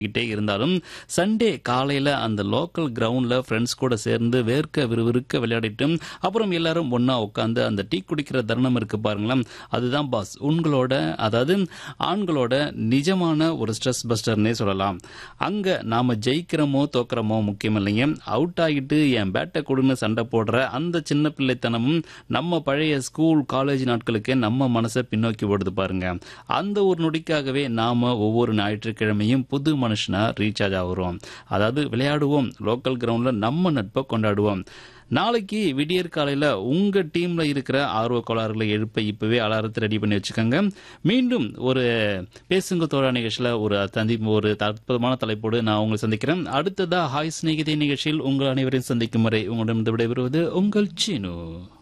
கிட்டே இருந்தாலும் சண்டே காலையில அந்த லோக்கல் கிரவுண்ட்ல ஃப்ரெண்ட்ஸ் கூட சேர்ந்து வேர்க்க விறுவிறுக்க விளையாடிட்டு அப்புறம் எல்லாரும் ஒண்ணா உட்காந்து அந்த டீ குடிக்கிற தருணம் இருக்கு பாருங்களேன். அதுதான் பாஸ் உங்களோட அதாவது ஆண்களோட நிஜமான ஒரு ஸ்ட்ரெஸ் பஸ்டர்னே சொல்லலாம். அங்க நாம ஜெயிக்கிறோமோ தோக்கிறோமோ முக்கியம் இல்லைங்க. அவுட் ஆகிட்டு என் பேட்டை கொடுன்னு சண்டை போடுற அந்த சின்ன பிள்ளைத்தனமும் நம்ம பழைய ஸ்கூல் காலேஜ் நாட்களுக்கே நம்ம மனசை பின்னோக்கி ஓடுது பாருங்க. அந்த ஒரு நொடிக்காகவே நாம ஒவ்வொரு ஞாயிற்றுக்கிழமையும் புது மனுஷனா ரீசார்ஜ் ஆகுறோம். அதாவது விளையாடுவோம், லோக்கல் கிரவுண்ட்ல நம்ம நட்பை கொண்டாடுவோம். நாளைக்கு விடியற் காலையில உங்க டீம்ல இருக்கிற ஆர்வ கோளாறுகளை எழுப்ப இப்பவே அலாரத்தை ரெடி பண்ணி வச்சுக்கோங்க. மீண்டும் ஒரு பேசுங்க தோழா நிகழ்ச்சியில ஒரு அற்புதமான தலைப்போடு நான் உங்களை சந்திக்கிறேன். அடுத்ததா ஹாய் சிநேகிதே நிகழ்ச்சியில் உங்கள் அனைவரையும் சந்திக்கும் வரை உங்களிடம் விடைபெறுவது உங்கள் சீனு.